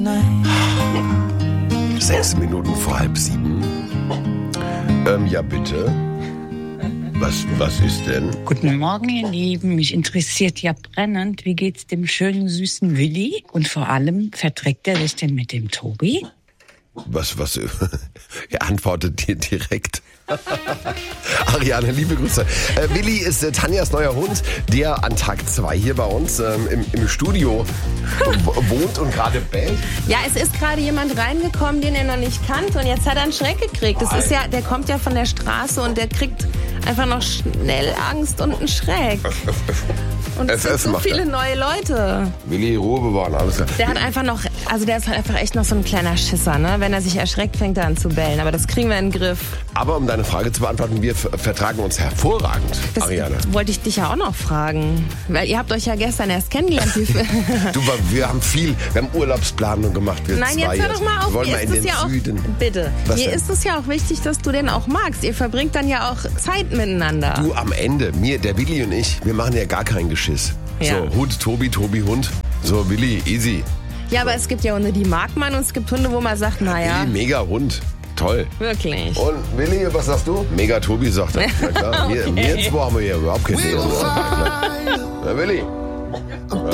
6 Minuten vor 6:30. Ja, bitte. Was ist denn? Guten Morgen, ihr Lieben. Mich interessiert ja brennend, wie geht's dem schönen, süßen Willi? Und vor allem, verträgt er sich denn mit dem Tobi? Was? Er antwortet dir direkt. Ariane, liebe Grüße. Willi ist Tanjas neuer Hund, der an Tag 2 hier bei uns im Studio wohnt und gerade bellt. Ja, es ist gerade jemand reingekommen, den er noch nicht kannte und jetzt hat er einen Schreck gekriegt. Das ist ja, der kommt ja von der Straße und der kriegt einfach noch schnell Angst und einen Schreck. Und es sind so viele neue Leute. Willi, Ruhe bewahren, alles klar. Der hat einfach noch, also der ist halt einfach echt noch so ein kleiner Schisser, ne? Wenn er sich erschreckt, fängt er an zu bellen. Aber das kriegen wir in den Griff. Aber um deine Frage zu beantworten, wir vertragen uns hervorragend, Das Ariane. wollte ich dich ja auch noch fragen. Weil ihr habt euch ja gestern erst kennengelernt. Wir haben Urlaubsplanung gemacht. Nein, jetzt hör doch mal auf. Wir wollen mal in den Süden. Bitte. Was Mir denn? ist es ja auch wichtig, dass du den auch magst. Ihr verbringt dann ja auch Zeit miteinander. Du, am Ende, der Willi und ich, wir machen ja gar keinen Geschiss. Ja. So, Hund, Tobi, Hund. So, Willi, easy. Ja, aber es gibt ja Hunde, die mag man und es gibt Hunde, wo man sagt, naja, Willi, mega Hund. Toll. wirklich. Und Willi, was sagst du? Mega Tobi, sagt er. Na klar, wir zwei haben hier überhaupt kein Thema. Na, Willi.